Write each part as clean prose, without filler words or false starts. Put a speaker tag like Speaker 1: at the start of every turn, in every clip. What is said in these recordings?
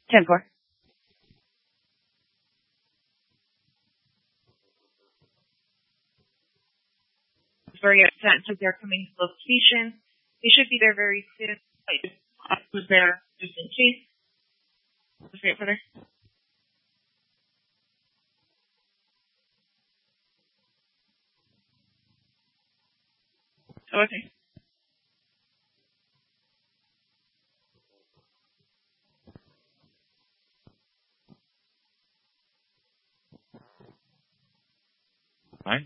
Speaker 1: 10-4. Very upset that they're coming to location. They should be there very soon. I was there just in case. Just wait for there. Oh, okay.
Speaker 2: Fine.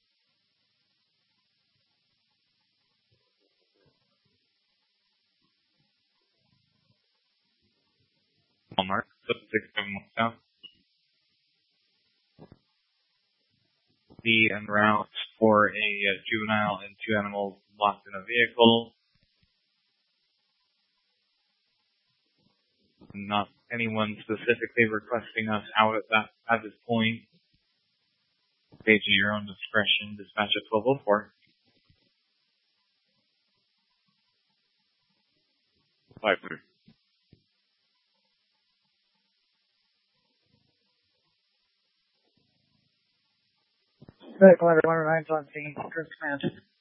Speaker 2: Walmart, 671 South. The en route for a juvenile and 2 animals locked in a vehicle. Not anyone specifically requesting us out at this point. Page at your own discretion. Dispatch at 1204. 500.
Speaker 3: Medical everyone remains on scene. First command.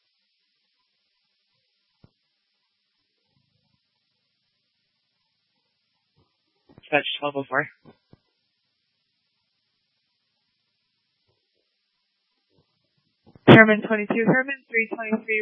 Speaker 1: Dispatch 1204. Herman 22, Herman 323.